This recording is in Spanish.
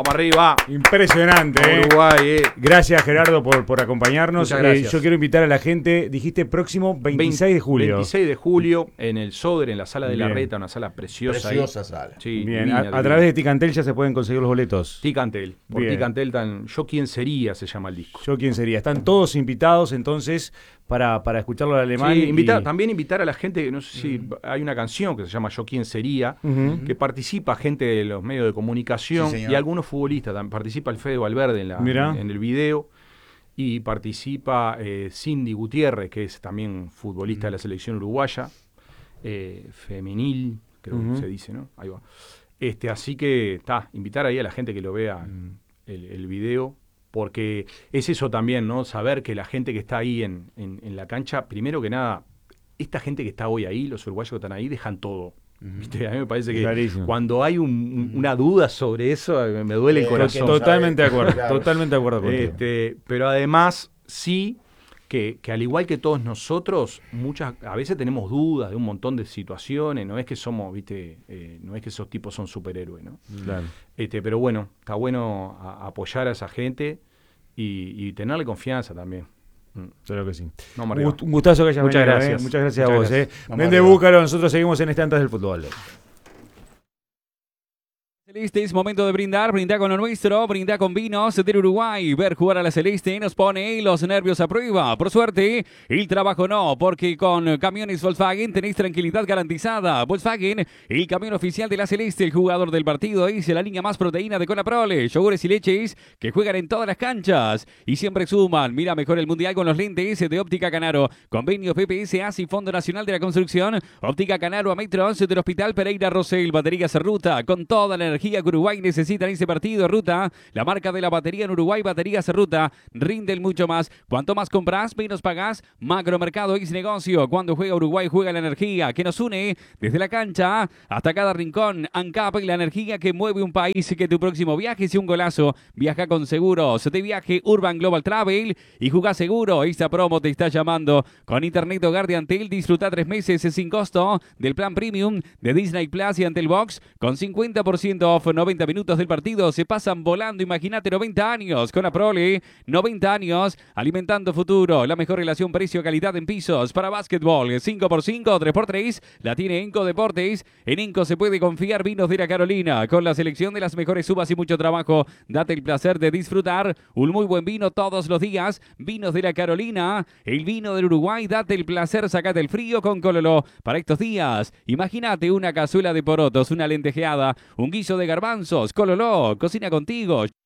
Vamos arriba. Impresionante. Uruguay, Gracias, Gerardo, por acompañarnos. Muchas gracias. Yo quiero invitar a la gente, dijiste próximo 26 de julio. 26 de julio en el Soder, en la sala de la Bien. Reta, una sala preciosa. Preciosa sala. Sí, Bien, divina, a divina. través de Ticantel ya se pueden conseguir los boletos. Ticantel. Por Bien. Ticantel, Yo quién sería se llama el disco. ¿Yo quién sería? Están todos invitados entonces para escucharlo al alemán. Sí, también invitar a la gente, no sé si hay una canción que se llama Yo quién sería, que participa gente de los medios de comunicación Sí, señor. y algunos futbolistas. Participa el Fede Valverde en el video y participa Cindy Gutiérrez, que es también futbolista de la selección uruguaya, femenil, creo que se dice, ¿no? Ahí va. Así que invitar ahí a la gente que lo vea el video. Porque es eso también, ¿no? Saber que la gente que está ahí en la cancha, primero que nada, esta gente que está hoy ahí, los uruguayos que están ahí, dejan todo. ¿Viste? A mí me parece que Clarísimo. cuando hay una duda sobre eso, me duele el corazón. Totalmente de acuerdo, Claro. totalmente de acuerdo contigo. Pero además, sí, que al igual que todos nosotros, a veces tenemos dudas de un montón de situaciones, no es que somos, ¿viste? No es que esos tipos son superhéroes, ¿no? Claro. Pero bueno, está bueno apoyar a esa gente y tenerle confianza también. Claro que sí. Vamos arriba. Un gustazo que hayas Muchas venido. gracias. Muchas gracias a Muchas vos. gracias. Vamos Vende arriba. Búcaro, nosotros seguimos en Antes del Fútbol. Celeste, es momento de brindar con lo nuestro, brindar con vinos del Uruguay. Ver jugar a la Celeste nos pone los nervios a prueba. Por suerte, el trabajo no, porque con camiones Volkswagen tenéis tranquilidad garantizada. Volkswagen, el camión oficial de la Celeste, el jugador del partido, es la línea más proteína de Conaprole. Yogures y leches que juegan en todas las canchas y siempre suman. Mira mejor el mundial con los lentes de Óptica Canaro. Convenio PPS, ASI, Fondo Nacional de la Construcción. Óptica Canaro a metros del Hospital Pereira Rosell. Baterías Ruta, con toda la energía que Uruguay necesita en ese partido. Ruta, la marca de la batería en Uruguay, Baterías Ruta, rinden mucho más. Cuanto más compras, menos pagás. Macromercado es negocio. Cuando juega Uruguay, juega la energía que nos une desde la cancha hasta cada rincón. ANCAP, la energía que mueve un país. Que tu próximo viaje sea un golazo. Viaja con seguros de viaje Urban Global Travel y jugá seguro. Esta promo te está llamando. Con Internet Hogar de Antel, disfruta 3 meses sin costo del plan premium de Disney Plus y Antel Box con 50% off. 90 minutos del partido se pasan volando. Imagínate 90 años con Aprole. 90 años alimentando futuro. La mejor relación precio-calidad en pisos para básquetbol. 5x5, 3x3 la tiene Enco Deportes. En Enco se puede confiar. Vinos de la Carolina con la selección de las mejores uvas y mucho trabajo. Date el placer de disfrutar un muy buen vino todos los días. Vinos de la Carolina, el vino del Uruguay. Date el placer, sacate el frío con Cololo para estos días. Imagínate una cazuela de porotos, una lentejeada, un guiso de garbanzos. Cololo, cocina contigo.